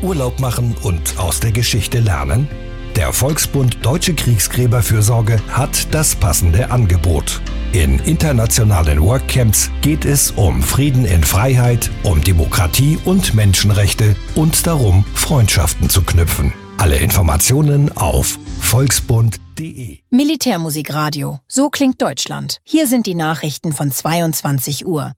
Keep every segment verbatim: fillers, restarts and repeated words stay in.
Urlaub machen und aus der Geschichte lernen? Der Volksbund Deutsche Kriegsgräberfürsorge hat das passende Angebot. In internationalen Workcamps geht es um Frieden in Freiheit, um Demokratie und Menschenrechte und darum, Freundschaften zu knüpfen. Alle Informationen auf volksbund punkt de. Militärmusikradio. So klingt Deutschland. Hier sind die Nachrichten von zweiundzwanzig Uhr.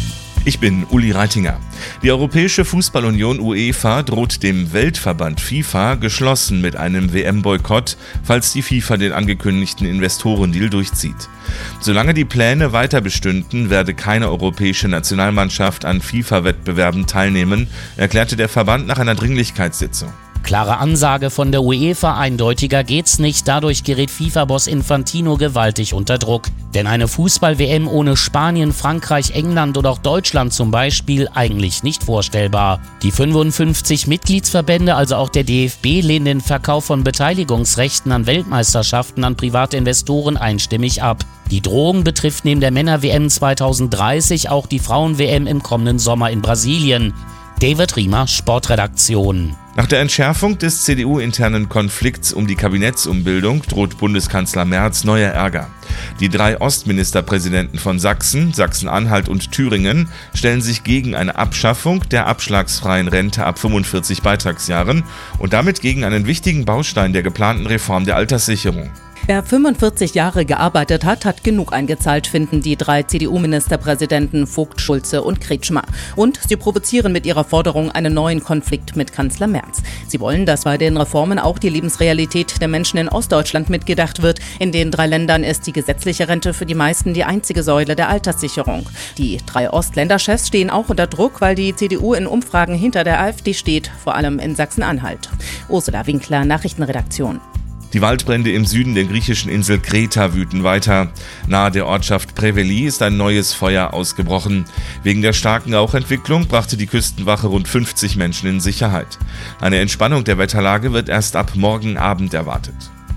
Ich bin Uli Reitinger. Die Europäische Fußballunion UEFA droht dem Weltverband FIFA geschlossen mit einem W M-Boykott, falls die FIFA den angekündigten Investorendeal durchzieht. Solange die Pläne weiter bestünden, werde keine europäische Nationalmannschaft an FIFA-Wettbewerben teilnehmen, erklärte der Verband nach einer Dringlichkeitssitzung. Klare Ansage von der UEFA, eindeutiger geht's nicht. Dadurch gerät FIFA-Boss Infantino gewaltig unter Druck. Denn eine Fußball-W M ohne Spanien, Frankreich, England oder auch Deutschland zum Beispiel eigentlich nicht vorstellbar. Die fünfundfünfzig Mitgliedsverbände, also auch der D F B, lehnen den Verkauf von Beteiligungsrechten an Weltmeisterschaften an private Investoren einstimmig ab. Die Drohung betrifft neben der Männer-W M zweitausenddreißig auch die Frauen-W M im kommenden Sommer in Brasilien. David Riemer, Sportredaktion. Nach der Entschärfung des C D U-internen Konflikts um die Kabinettsumbildung droht Bundeskanzler Merz neuer Ärger. Die drei Ostministerpräsidenten von Sachsen, Sachsen-Anhalt und Thüringen stellen sich gegen eine Abschaffung der abschlagsfreien Rente ab fünfundvierzig Beitragsjahren und damit gegen einen wichtigen Baustein der geplanten Reform der Alterssicherung. Wer fünfundvierzig Jahre gearbeitet hat, hat genug eingezahlt, finden die drei C D U-Ministerpräsidenten Vogt, Schulze und Kretschmer. Und sie provozieren mit ihrer Forderung einen neuen Konflikt mit Kanzler Merz. Sie wollen, dass bei den Reformen auch die Lebensrealität der Menschen in Ostdeutschland mitgedacht wird. In den drei Ländern ist die gesetzliche Rente für die meisten die einzige Säule der Alterssicherung. Die drei Ostländerchefs stehen auch unter Druck, weil die C D U in Umfragen hinter der AfD steht, vor allem in Sachsen-Anhalt. Ursula Winkler, Nachrichtenredaktion. Die Waldbrände im Süden der griechischen Insel Kreta wüten weiter. Nahe der Ortschaft Preveli ist ein neues Feuer ausgebrochen. Wegen der starken Rauchentwicklung brachte die Küstenwache rund fünfzig Menschen in Sicherheit. Eine Entspannung der Wetterlage wird erst ab morgen Abend erwartet.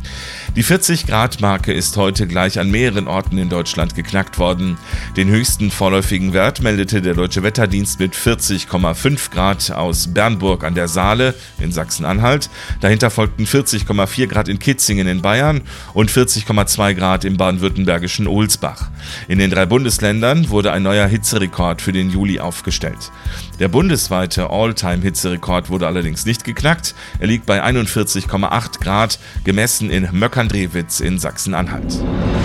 Die vierzig-Grad-Marke ist heute gleich an mehreren Orten in Deutschland geknackt worden. Den höchsten vorläufigen Wert meldete der Deutsche Wetterdienst mit vierzig Komma fünf Grad aus Bernburg an der Saale in Sachsen-Anhalt. Dahinter folgten vierzig Komma vier Grad in Kitzingen in Bayern und vierzig Komma zwei Grad im baden-württembergischen Ohlsbach. In den drei Bundesländern wurde ein neuer Hitzerekord für den Juli aufgestellt. Der bundesweite All-Time-Hitzerekord wurde allerdings nicht geknackt. Er liegt bei einundvierzig Komma acht Grad, gemessen in Möckern-Drewitz in Sachsen-Anhalt.